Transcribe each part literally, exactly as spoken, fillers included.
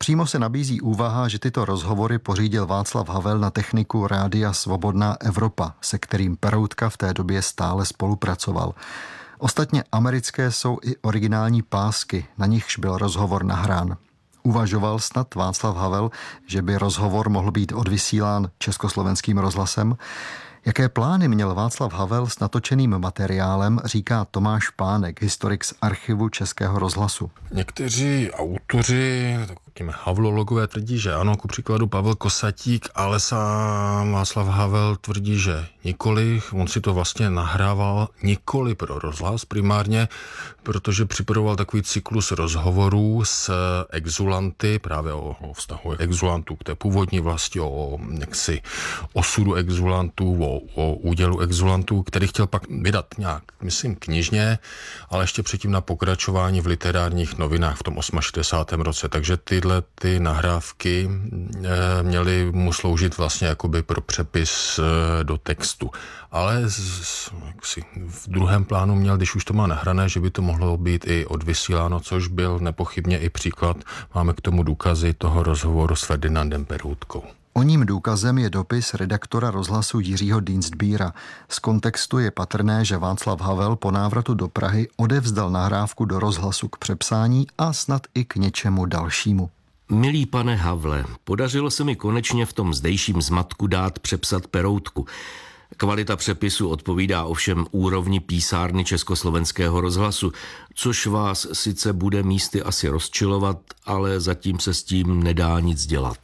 Přímo se nabízí úvaha, že tyto rozhovory pořídil Václav Havel na techniku Rádia Svobodná Evropa, se kterým Peroutka v té době stále spolupracoval. Ostatně americké jsou i originální pásky, na nichž byl rozhovor nahrán. Uvažoval snad Václav Havel, že by rozhovor mohl být odvysílán Československým rozhlasem? Jaké plány měl Václav Havel s natočeným materiálem, říká Tomáš Pánek, historik z archivu Českého rozhlasu. Někteří autoři, takým havlologové, tvrdí, že ano, ku příkladu Pavel Kosatík, ale sám Václav Havel tvrdí, že nikoli. On si to vlastně nahrával nikoli pro rozhlas primárně, protože připravoval takový cyklus rozhovorů s exulanty, právě o, o vztahu exulantů k té původní vlasti, o jaksi osudu exulantů, o, o údělu exulantů, který chtěl pak vydat nějak, myslím, knižně, ale ještě předtím na pokračování v literárních novinách v tom šedesátém osmém roce. Takže tyhle ty nahrávky e, měly mu sloužit vlastně jakoby pro přepis e, do textu. Ale z, jaksi, v druhém plánu měl, když už to má nahrané, že by to mohlo být i odvysíláno, což byl nepochybně i příklad. Máme k tomu důkazy toho rozhovoru s Ferdinandem Peroutkou. Oním důkazem je dopis redaktora rozhlasu Jiřího Dienstbiera. Z kontextu je patrné, že Václav Havel po návratu do Prahy odevzdal nahrávku do rozhlasu k přepsání a snad i k něčemu dalšímu. Milý pane Havle, podařilo se mi konečně v tom zdejším zmatku dát přepsat Peroutku. Kvalita přepisu odpovídá ovšem úrovni písárny Československého rozhlasu, což vás sice bude místy asi rozčilovat, ale zatím se s tím nedá nic dělat.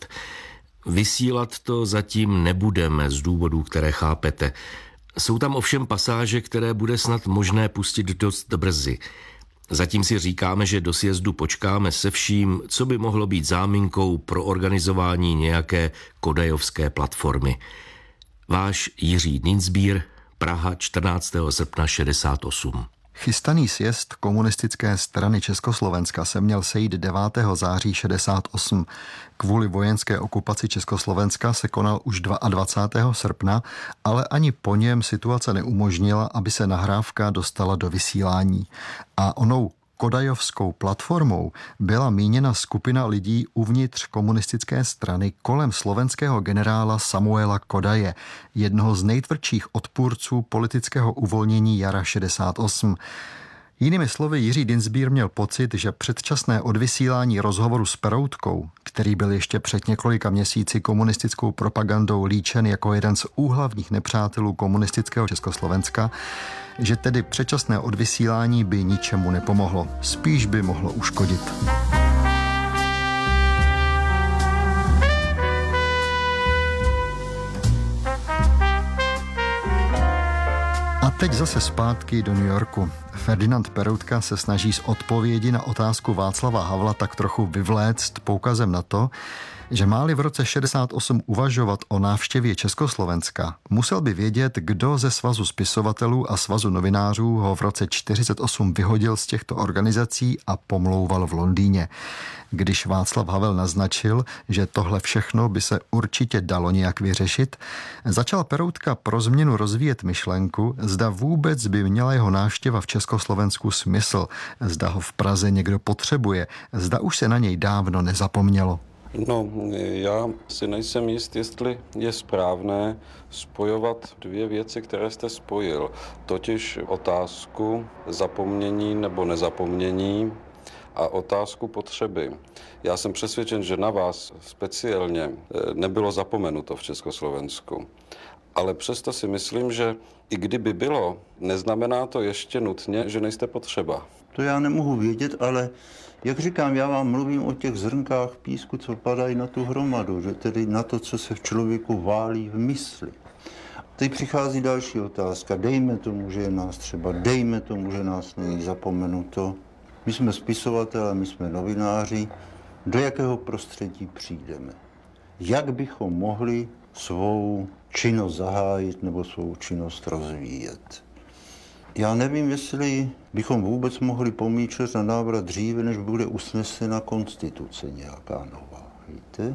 Vysílat to zatím nebudeme z důvodů, které chápete. Jsou tam ovšem pasáže, které bude snad možné pustit dost brzy. Zatím si říkáme, že do sjezdu počkáme se vším, co by mohlo být záminkou pro organizování nějaké kodajovské platformy. Váš Jiří Dienstbier, Praha, čtrnáctého srpna šedesát osm. Chystaný sjezd komunistické strany Československa se měl sejít devátého září šedesát osm. Kvůli vojenské okupaci Československa se konal už dvacátého druhého srpna, ale ani po něm situace neumožnila, aby se nahrávka dostala do vysílání. A onou kodajovskou platformou byla míněna skupina lidí uvnitř komunistické strany kolem slovenského generála Samuela Kodaje, jednoho z nejtvrdších odpůrců politického uvolnění jara šedesát osm. Jinými slovy, Jiří Dienstbier měl pocit, že předčasné odvysílání rozhovoru s Peroutkou, který byl ještě před několika měsíci komunistickou propagandou líčen jako jeden z úhlavních nepřátelů komunistického Československa, že tedy předčasné odvysílání by ničemu nepomohlo, spíš by mohlo uškodit. A teď zase zpátky do New Yorku. Ferdinand Peroutka se snaží z odpovědi na otázku Václava Havla tak trochu vyvléct poukazem na to, že máli v roce šedesát osm uvažovat o návštěvě Československa, musel by vědět, kdo ze Svazu spisovatelů a Svazu novinářů ho v roce čtyřicet osm vyhodil z těchto organizací a pomlouval v Londýně. Když Václav Havel naznačil, že tohle všechno by se určitě dalo nějak vyřešit, začal Peroutka pro změnu rozvíjet myšlenku, zda vůbec by měla jeho návštěva v Československu smysl, zda ho v Praze někdo potřebuje, zda už se na něj dávno nezapomnělo. No, já si nejsem jist, jestli je správné spojovat dvě věci, které jste spojil. Totiž otázku zapomnění nebo nezapomnění a otázku potřeby. Já jsem přesvědčen, že na vás speciálně nebylo zapomenuto v Československu. Ale přesto si myslím, že i kdyby bylo, neznamená to ještě nutně, že nejste potřeba. To já nemohu vědět, ale jak říkám, já vám mluvím o těch zrnkách písku, co padají na tu hromadu, že tedy na to, co se v člověku válí v mysli. Teď přichází další otázka. Dejme tomu, že je nás třeba, dejme tomu, že nás není zapomenuto. My jsme spisovatelé, my jsme novináři. Do jakého prostředí přijdeme? Jak bychom mohli svou činnost zahájit nebo svou činnost rozvíjet? Já nevím, jestli bychom vůbec mohli pomýšlet na návrat dříve, než bude usnesena konstituce nějaká nová, víte?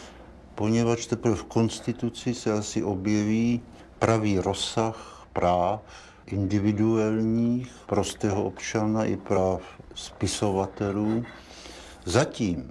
Poněvadž teprve v konstituci se asi objeví pravý rozsah práv individuálních, prostého občana i práv spisovatelů. Zatím